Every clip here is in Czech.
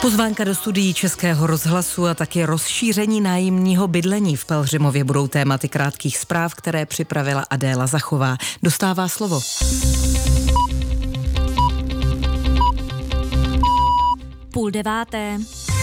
Pozvánka do studií Českého rozhlasu a taky rozšíření nájemního bydlení v Pelhřimově budou tématy krátkých zpráv, které připravila Adéla Zachová. Dostává slovo. Půl deváté.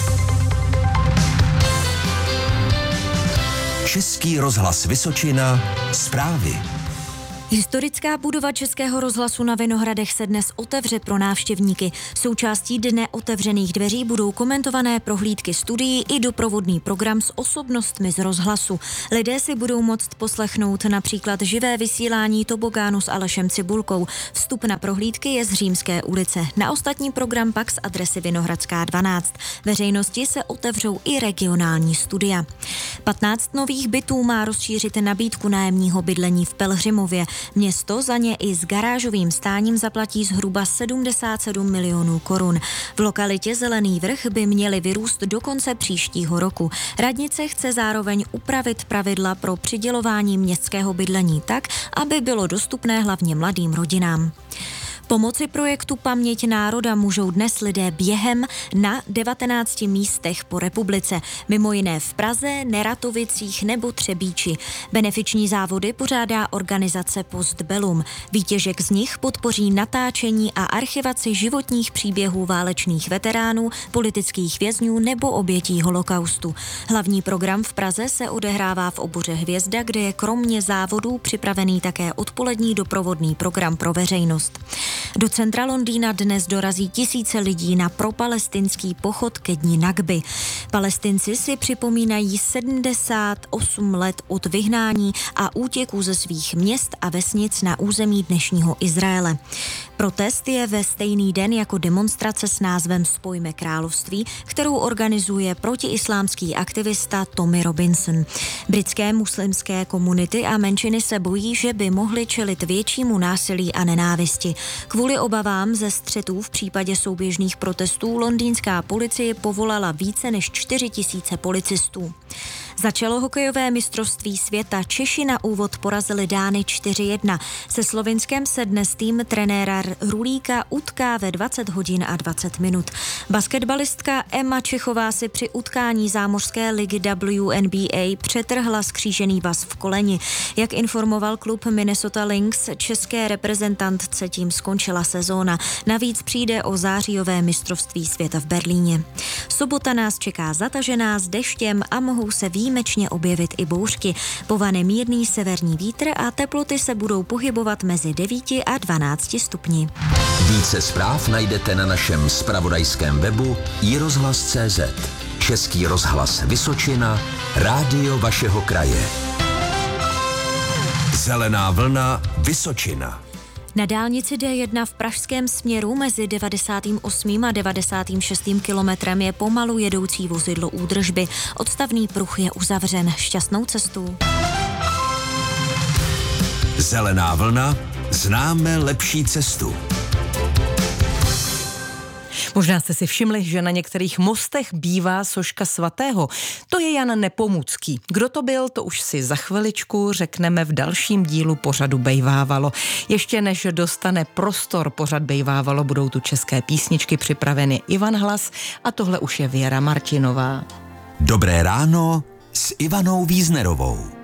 Český rozhlas Vysočina, zprávy. Historická budova Českého rozhlasu na Vinohradech se dnes otevře pro návštěvníky. Součástí dne otevřených dveří budou komentované prohlídky studií i doprovodný program s osobnostmi z rozhlasu. Lidé si budou moct poslechnout například živé vysílání tobogánu s Alešem Cibulkou. Vstup na prohlídky je z Římské ulice. Na ostatní program pak z adresy Vinohradská 12. Veřejnosti se otevřou i regionální studia. 15 nových bytů má rozšířit nabídku nájemního bydlení v Pelhřimově. Město za ně i s garážovým stáním zaplatí zhruba 77 milionů korun. V lokalitě Zelený vrch by měly vyrůst do konce příštího roku. Radnice chce zároveň upravit pravidla pro přidělování městského bydlení tak, aby bylo dostupné hlavně mladým rodinám. Pomoci projektu Paměť národa můžou dnes lidé během na 19 místech po republice, mimo jiné v Praze, Neratovicích nebo Třebíči. Benefiční závody pořádá organizace Postbellum. Výtěžek z nich podpoří natáčení a archivaci životních příběhů válečných veteránů, politických vězňů nebo obětí holokaustu. Hlavní program v Praze se odehrává v oboře Hvězda, kde je kromě závodů připravený také odpolední doprovodný program pro veřejnost. Do centra Londýna dnes dorazí tisíce lidí na propalestinský pochod ke dni Nakby. Palestinci si připomínají 78 let od vyhnání a útěků ze svých měst a vesnic na území dnešního Izraele. Protest je ve stejný den jako demonstrace s názvem Spojme království, kterou organizuje protiislámský aktivista Tommy Robinson. Britské muslimské komunity a menšiny se bojí, že by mohly čelit většímu násilí a nenávisti. Kvůli obavám ze střetů v případě souběžných protestů londýnská policie povolala více než 4 000 policistů. Začalo hokejové mistrovství světa. Češi na úvod porazili Dány 4-1. Se Slovinskem se dnes tým trenéra Rulíka utká ve 20 hodin a 20 minut. Basketbalistka Emma Čechová si při utkání zámořské ligy WNBA přetrhla skřížený vaz v koleni. Jak informoval klub Minnesota Lynx, české reprezentantce tím skončila sezóna. Navíc přijde o zářijové mistrovství světa v Berlíně. Sobota nás čeká zatažená s deštěm a mohou se výjimečně objevit i bouřky. Povane mírný severní vítr a teploty se budou pohybovat mezi 9 a 12 stupni. Více zpráv najdete na našem zpravodajském webu iRozhlas.cz. Český rozhlas Vysočina, rádio vašeho kraje. Zelená vlna Vysočina. Na dálnici D1 v pražském směru mezi 98. a 96. kilometrem je pomalu jedoucí vozidlo údržby. Odstavný pruh je uzavřen. Šťastnou cestu. Zelená vlna, známe lepší cestu. Možná jste si všimli, že na některých mostech bývá soška svatého. To je Jan Nepomucký. Kdo to byl, to už si za chviličku řekneme v dalším dílu pořadu Bejvávalo. Ještě než dostane prostor pořad Bejvávalo, budou tu české písničky připraveny Ivan Hlas a tohle už je Věra Martinová. Dobré ráno s Ivanou Víznerovou.